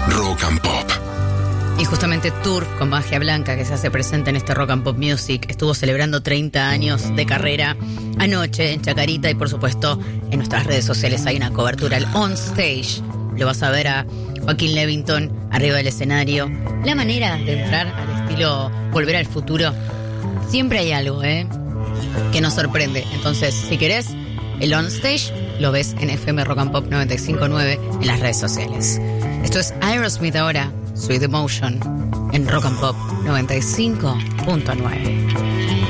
Rock and Pop. Y justamente Turf con Magia Blanca, que se hace presente en este Rock and Pop Music, estuvo celebrando 30 años de carrera anoche en Chacarita, y por supuesto en nuestras redes sociales hay una cobertura, el On Stage. Lo vas a ver a Joaquín Levington arriba del escenario. La manera de entrar al estilo Volver al Futuro, siempre hay algo que nos sorprende. Entonces, si querés el On Stage, lo ves en FM Rock and Pop 95.9 en las redes sociales. Esto es Aerosmith ahora, Sweet Emotion, en Rock and Pop 95.9.